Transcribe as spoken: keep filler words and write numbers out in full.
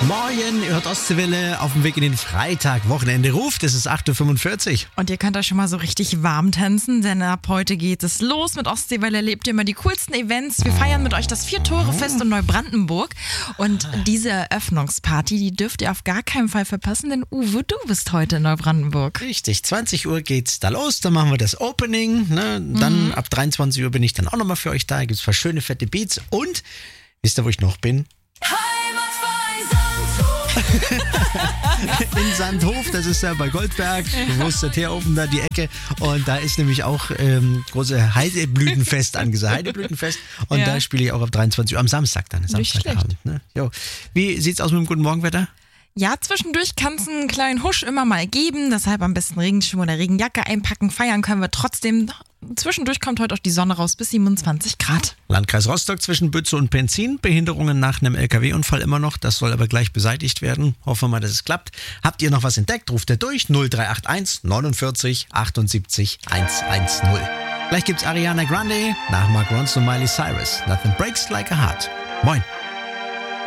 Morgen, ihr hört Ostseewelle auf dem Weg in den Freitag. Wochenende ruft, es ist acht Uhr fünfundvierzig. Und ihr könnt euch schon mal so richtig warm tanzen, denn ab heute geht es los mit Ostseewelle. Erlebt ihr immer die coolsten Events. Wir feiern mit euch das Vier-Tore-Fest in Neubrandenburg. Und diese Eröffnungsparty, die dürft ihr auf gar keinen Fall verpassen, denn Uwe, du bist heute in Neubrandenburg. Richtig, zwanzig Uhr geht's da los, dann machen wir das Opening. Ne? Dann mhm. ab dreiundzwanzig Uhr bin ich dann auch nochmal für euch da. Da gibt's ein paar schöne, fette Beats. Und, wisst ihr, wo ich noch bin? In Sandhof, das ist ja bei Goldberg, wo ist der Teer oben da, die Ecke. Und da ist nämlich auch ähm, große Heideblütenfest angesagt. Heideblütenfest. Und ja. da spiele ich auch ab dreiundzwanzig Uhr am Samstag dann, Samstagabend. Ne? Jo. Wie sieht's aus mit dem guten Morgenwetter? Ja, zwischendurch kann es einen kleinen Husch immer mal geben, deshalb am besten Regenschirm oder Regenjacke einpacken. Feiern können wir trotzdem. Zwischendurch kommt heute auch die Sonne raus, bis siebenundzwanzig Grad. Landkreis Rostock zwischen Bützow und Penzin. Behinderungen nach einem L K W-Unfall immer noch. Das soll aber gleich beseitigt werden. Hoffen wir mal, dass es klappt. Habt ihr noch was entdeckt? Ruft ihr durch null drei acht eins neunundvierzig achtundsiebzig hundertzehn. Gleich gibt's Ariana Grande nach Mark Ronson und Miley Cyrus. Nothing breaks like a heart. Moin.